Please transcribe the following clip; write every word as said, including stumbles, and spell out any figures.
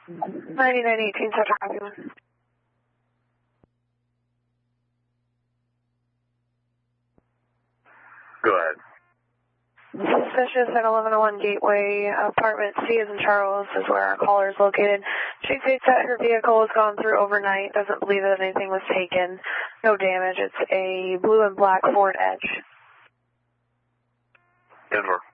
ninety-nine eighteen, Central copy. Go ahead. Suspicious at eleven oh one Gateway, apartment C as in Charles is where our caller is located. She states that her vehicle was gone through overnight, doesn't believe that anything was taken. No damage. It's a blue and black Ford Edge. Denver.